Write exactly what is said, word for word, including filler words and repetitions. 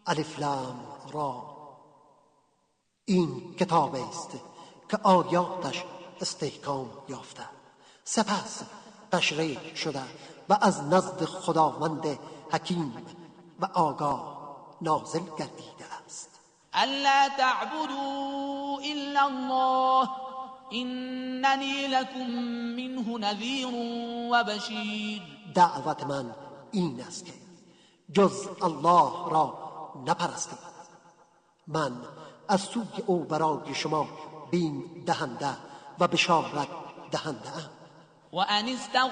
الف لام را. این کتاب است که آیاتش استحکام یافته، سپس تشریح شده و از نزد خداوند حکیم و آگاه نازل گردیده است. الا تعبدوا الا الله اننی لکم منه نذیر و بشیر. دعوت من این است که جز الله را نپرستید، من از سوی او برای شما بیم دهنده و بشارت دهنده ام. و ان